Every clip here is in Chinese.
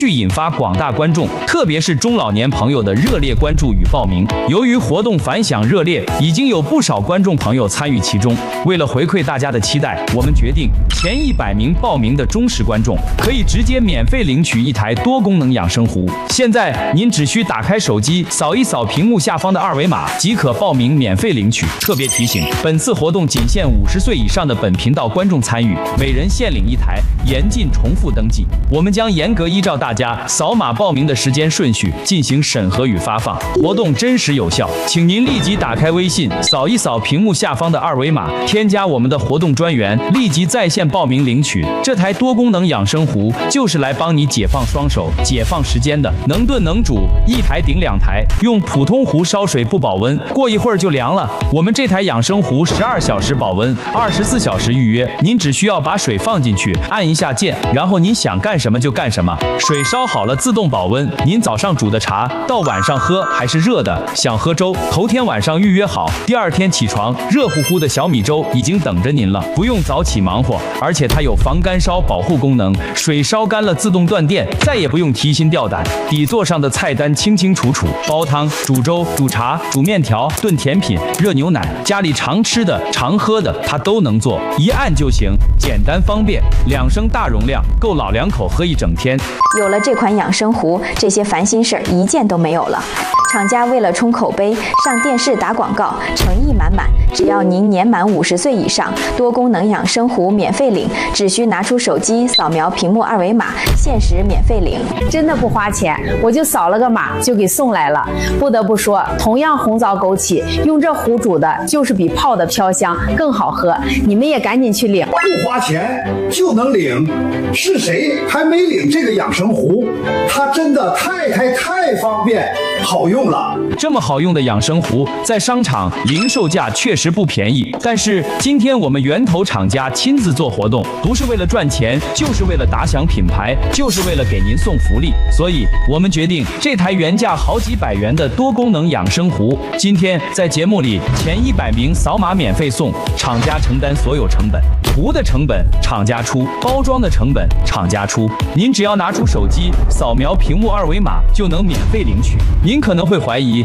引发广大观众，特别是中老年朋友的热烈关注与报名。由于活动反响热烈，已经有不少观众朋友参与其中。为了回馈大家的期待，我们决定前100名报名的忠实观众可以直接免费领取一台多功能养生壶。现在您只需打开手机，扫一扫屏幕下方的2维码，即可报名免费领取。特别提醒，本次活动仅限50岁以上的本频道观众参与，每人限领1台，严禁重复登记。我们将严格依照大家扫码报名的时间顺序进行审核与发放，活动真实有效，请您立即打开微信，扫一扫屏幕下方的2维码，添加我们的活动专员，立即在线报名领取。这台多功能养生壶就是来帮你解放双手、解放时间的，能炖能煮，1台顶2台，用普通壶烧水不保温，过一会儿就凉了。我们这台养生壶12小时保温，24小时预约，您只需要把水放进去，按一下键，然后您想干什么就干什么，水烧好了自动保温。您早上煮的茶到晚上喝还是热的，想喝粥，头天晚上预约好，第2天起床，热乎乎的小米粥已经等着您了，不用早起忙活，而且它有防干烧保护功能，水烧干了自动断电，再也不用提心吊胆。底座上的菜单清清楚楚，煲汤、煮粥、煮茶、煮面条、炖甜品、热牛奶，家里常吃的、常喝的，它都能做，一按就行，简单方便，2升大容量，够老2口喝一整天。 有了这款养生壶，这些烦心事儿一件都没有了。厂家为了冲口碑，上电视打广告，诚意满满。只要您年满50岁以上，多功能养生壶免费领，只需拿出手机扫描屏幕2维码，限时免费领。 真的不花钱，我就扫了个码就给送来了。不得不说，同样红枣枸杞，用这壶煮的就是比泡的飘香更好喝。你们也赶紧去领， 不花钱就能领。是谁还没领这个养生壶？它真的太方便好用了。 这么好用的养生壶，在商场零售价确实不便宜，但是今天我们源头厂家亲自做活动，不是为了赚钱，就是为了打响品牌，就是为了给您送福利。所以我们决定，这台原价好几百元的多功能养生壶，今天在节目里前100名扫码免费送，厂家承担所有成本，壶的成本厂家出，包装的成本厂家出，您只要拿出手机扫描屏幕2维码就能免费领取。您可能会怀疑，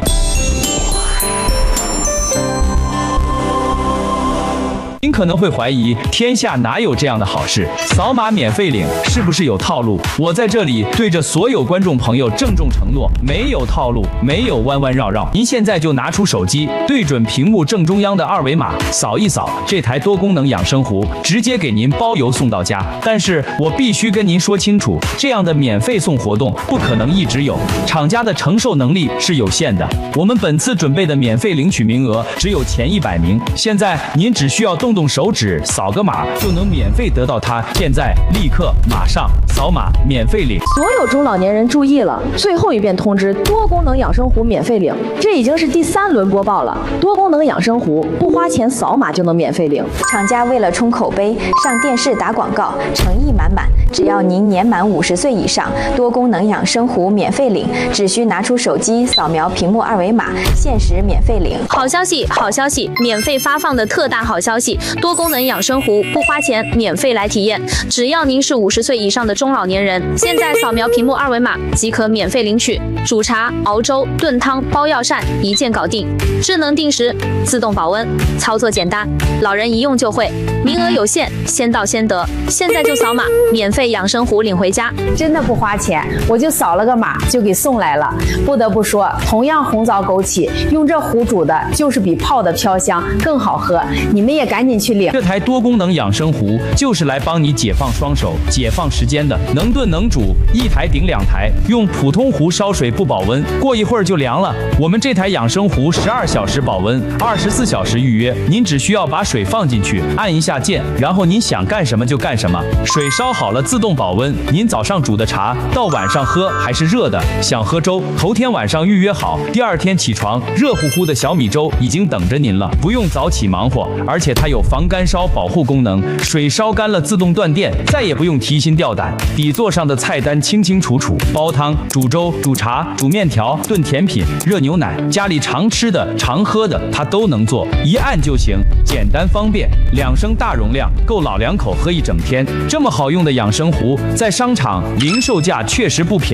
天下哪有这样的好事？扫码免费领是不是有套路？我在这里对着所有观众朋友郑重承诺，没有套路，没有弯弯绕绕。您现在就拿出手机，对准屏幕正中央的2维码，扫一扫，这台多功能养生壶直接给您包邮送到家。但是我必须跟您说清楚，这样的免费送活动不可能一直有，厂家的承受能力是有限的。我们本次准备的免费领取名额只有前100名，现在您只需要动手指扫个码就能免费得到它。现在立刻马上扫码免费领。 所有中老年人注意了，最后一遍通知，多功能养生壶免费领。这已经是第3轮播报了，多功能养生壶不花钱，扫码就能免费领。 厂家为了冲口碑，上电视打广告，诚意满满。只要您年满50岁以上，多功能养生壶免费领，只需拿出手机扫描屏幕2维码，限时免费领。 好消息，好消息！免费发放的特大好消息！多功能养生壶不花钱，免费来体验。只要您是50岁以上的中老年人，现在扫描屏幕2维码即可免费领取。煮茶、熬粥、炖汤、包药膳，一键搞定。智能定时，自动保温，操作简单，老人一用就会。名额有限，先到先得。现在就扫码，免费养生壶领回家。 真的不花钱，我就扫了个码就给送来了。不得不说，同样红枣枸杞，用这壶煮的就是比泡的飘香更好喝。你们也赶紧去领。 这台多功能养生壶就是来帮你解放双手、解放时间的，能炖能煮，1台顶2台，用普通壶烧水不保温，过一会儿就凉了。我们这台养生壶12小时保温，24小时预约，您只需要把水放进去，按一下键，然后您想干什么就干什么，水烧好了自动保温。您早上煮的茶到晚上喝还是热的，想喝粥，头天晚上预约好，第2天起床，热乎乎的小米粥已经等着您了，不用早起忙活，而且它有防干烧保护功能，水烧干了自动断电，再也不用提心吊胆。底座上的菜单清清楚楚，煲汤、煮粥、煮茶、煮面条、炖甜品、热牛奶，家里常吃的、常喝的，它都能做，一按就行，简单方便，2升大容量，够老2口喝一整天。这么好用的养生壶，在商场零售价确实不便宜。